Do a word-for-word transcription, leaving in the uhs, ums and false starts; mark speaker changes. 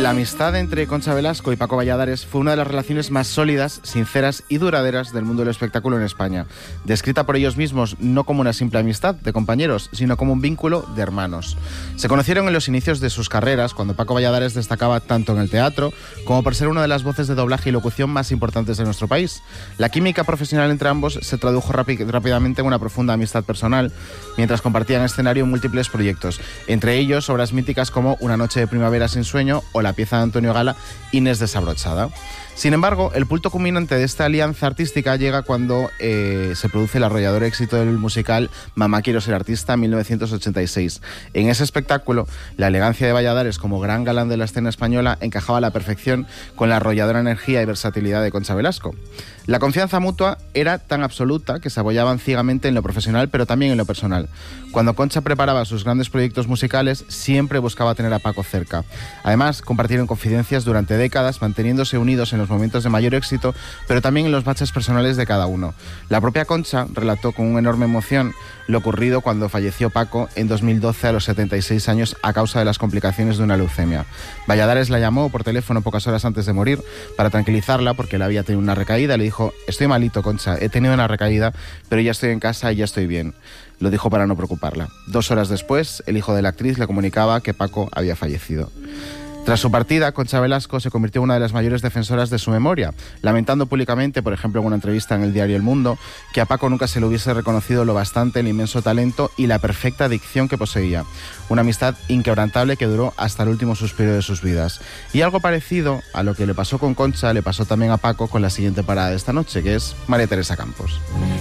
Speaker 1: La amistad entre Concha Velasco y Paco Valladares fue una de las relaciones más sólidas, sinceras y duraderas del mundo del espectáculo en España, descrita por ellos mismos no como una simple amistad de compañeros, sino como un vínculo de hermanos. Se conocieron en los inicios de sus carreras, cuando Paco Valladares destacaba tanto en el teatro como por ser una de las voces de doblaje y locución más importantes de nuestro país. La química profesional entre ambos se tradujo rápid- rápidamente en una profunda amistad personal, mientras compartían escenario en múltiples proyectos, entre ellos obras míticas como Una noche de primavera sin sueño o la pieza de Antonio Gala, Inés desabrochada. Sin embargo, el punto culminante de esta alianza artística llega cuando eh, se produce el arrollador éxito del musical Mamá quiero ser artista en mil novecientos ochenta y seis. En ese espectáculo, la elegancia de Valladares como gran galán de la escena española encajaba a la perfección con la arrolladora energía y versatilidad de Concha Velasco. La confianza mutua era tan absoluta que se apoyaban ciegamente en lo profesional, pero también en lo personal. Cuando Concha preparaba sus grandes proyectos musicales, siempre buscaba tener a Paco cerca. Además, compartieron confidencias durante décadas, manteniéndose unidos en los momentos de mayor éxito, pero también en los baches personales de cada uno. La propia Concha relató con una enorme emoción lo ocurrido cuando falleció Paco en dos mil doce a los setenta y seis años a causa de las complicaciones de una leucemia. Valladares la llamó por teléfono pocas horas antes de morir para tranquilizarla porque él había tenido una recaída. Le dijo: estoy malito, Concha, he tenido una recaída, pero ya estoy en casa y ya estoy bien. Lo dijo para no preocuparla. Dos horas después, el hijo de la actriz le comunicaba que Paco había fallecido. Tras su partida, Concha Velasco se convirtió en una de las mayores defensoras de su memoria, lamentando públicamente, por ejemplo en una entrevista en el diario El Mundo, que a Paco nunca se le hubiese reconocido lo bastante el inmenso talento y la perfecta dicción que poseía. Una amistad inquebrantable que duró hasta el último suspiro de sus vidas. Y algo parecido a lo que le pasó con Concha, le pasó también a Paco con la siguiente parada de esta noche, que es María Teresa Campos.